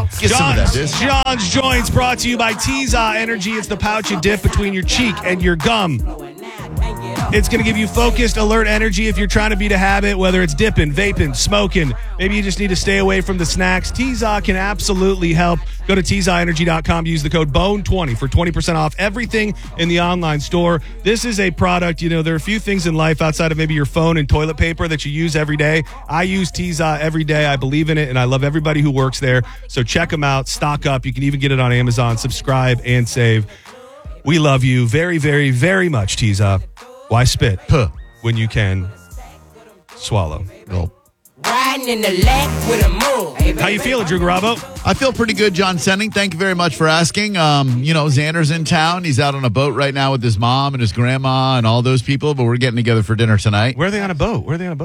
Get some of that, dude. John's Joints brought to you by Teza Energy. It's the pouch you dip between your cheek and your gum. It's going to give you focused, alert energy if you're trying to beat a habit, whether it's dipping, vaping, smoking. Maybe you just need to stay away from the snacks. Teza can absolutely help. Go to TezaEnergy.com. Use the code BONE20 for 20% off everything in the online store. This is a product, there are a few things in life outside of maybe your phone and toilet paper that you use every day. I use Teza every day. I believe in it, and I love everybody who works there. So check them out. Stock up. You can even get it on Amazon. Subscribe and save. We love you very, very, very much, Teza. Why spit when you can swallow? Gulp. How you feeling, Drew Garabo? I feel pretty good, John Sending. Thank you very much for asking. Xander's in town. He's out on a boat right now with his mom and his grandma and all those people, but we're getting together for dinner tonight. Where are they on a boat?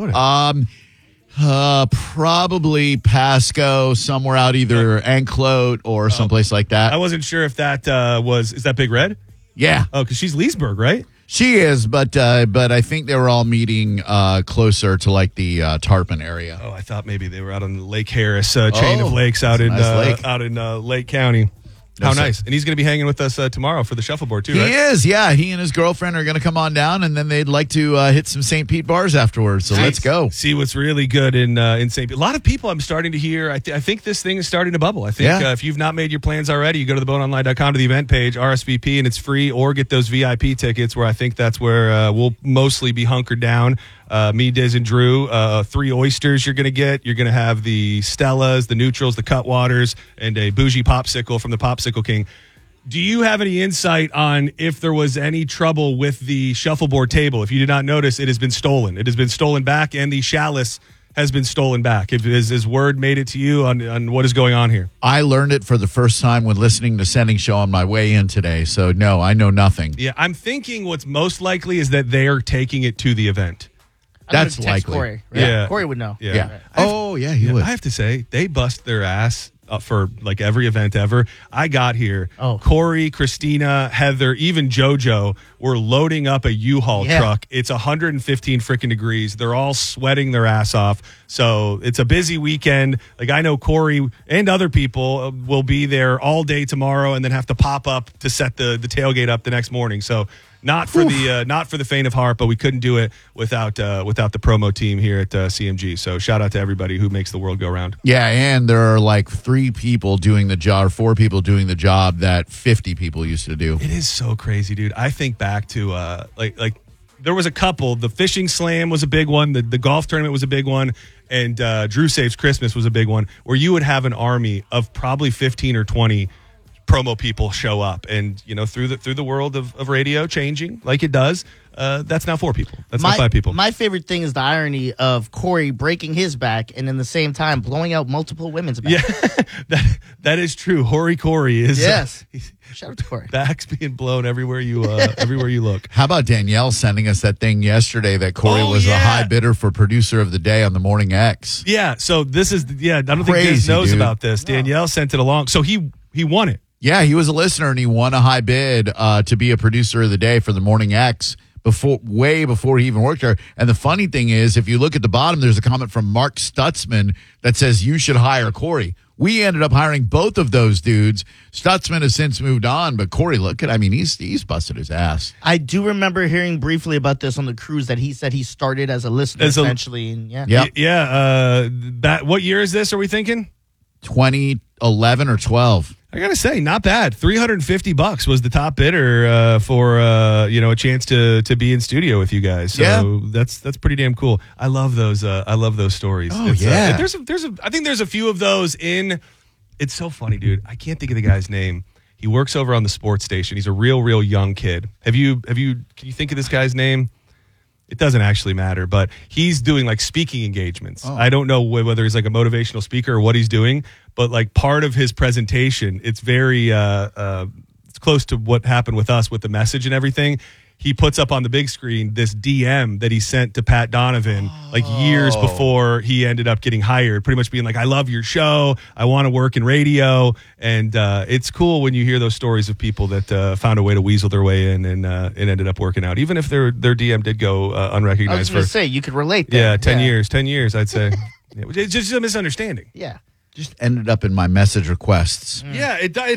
Probably Pasco, somewhere out either Anclote or someplace like that. I wasn't sure if that is that Big Red? Yeah. Oh, because she's Leesburg, right? She is, but I think they were all meeting closer to like the Tarpon area. Oh, I thought maybe they were out on Lake Harris, chain of lakes out in Lake County. How nice. And he's going to be hanging with us tomorrow for the shuffleboard too, right? He is, yeah. He and his girlfriend are going to come on down, and then they'd like to hit some St. Pete bars afterwards. So let's go. See what's really good in St. Pete. A lot of people I'm starting to hear, I think this thing is starting to bubble. I think if you've not made your plans already, you go to theboneonline.com to the event page, RSVP, and it's free, or get those VIP tickets where I think that's where we'll mostly be hunkered down. Me, Diz, and Drew, 3 oysters you're going to get. You're going to have the Stellas, the Neutrals, the Cutwaters, and a bougie popsicle from the Popsicle King. Do you have any insight on if there was any trouble with the shuffleboard table? If you did not notice, it has been stolen. It has been stolen back, and the chalice has been stolen back. Has word made it to you on what is going on here? I learned it for the first time when listening to Sending Show on my way in today. So, no, I know nothing. Yeah, I'm thinking what's most likely is that they are taking it to the event. That's likely. Corey, right? Yeah. Corey would know. Yeah. He would. I have to say, they bust their ass for like every event ever. I got here. Oh. Corey, Christina, Heather, even JoJo were loading up a U-Haul truck. It's 115 freaking degrees. They're all sweating their ass off. So it's a busy weekend. Like I know Corey and other people will be there all day tomorrow and then have to pop up to set the tailgate up the next morning. So not for the faint of heart, but we couldn't do it without the promo team here at CMG. So shout out to everybody who makes the world go round. Yeah, and there are like 3 people doing the job, or 4 people doing the job that 50 people used to do. It is so crazy, dude. I think back to like there was a couple. The fishing slam was a big one. The golf tournament was a big one, and Drew Saves Christmas was a big one, where you would have an army of probably 15 or 20 promo people show up, and through the world of radio changing like it does, that's now 4 people. That's not 5 people. My favorite thing is the irony of Corey breaking his back and in the same time blowing out multiple women's back. Yeah, that is true. Hoary Corey is shout out to Corey. Back's being blown everywhere you look. How about Danielle sending us that thing yesterday that Corey was a high bidder for producer of the day on the Morning X? Yeah, so this is I don't think Diz knows about this. Danielle sent it along, so he won it. Yeah, he was a listener, and he won a high bid to be a producer of the day for the Morning X way before he even worked there. And the funny thing is, if you look at the bottom, there's a comment from Mark Stutzman that says, you should hire Corey. We ended up hiring both of those dudes. Stutzman has since moved on, but Corey, he's busted his ass. I do remember hearing briefly about this on the cruise that he said he started as a listener essentially. What year is this, are we thinking? 2011 or 12. I gotta say, not bad. $350 was the top bidder for a chance to be in studio with you guys. So that's pretty damn cool. I love those. I love those stories. Oh yeah. I think there's a few of those in. It's so funny, dude. I can't think of the guy's name. He works over on the sports station. He's a real young kid. Can you think of this guy's name? It doesn't actually matter, but he's doing like speaking engagements. I don't know whether he's like a motivational speaker or what he's doing, but like part of his presentation, it's very it's close to what happened with us with the message and everything. He puts up on the big screen this DM that he sent to Pat Donovan like years before he ended up getting hired, pretty much being like, I love your show. I want to work in radio. And it's cool when you hear those stories of people that found a way to weasel their way in and it ended up working out, even if their DM did go unrecognized. I was going to say, you could relate there. Yeah, 10 years, I'd say. It's just a misunderstanding. Yeah. Just ended up in my message requests. Yeah, it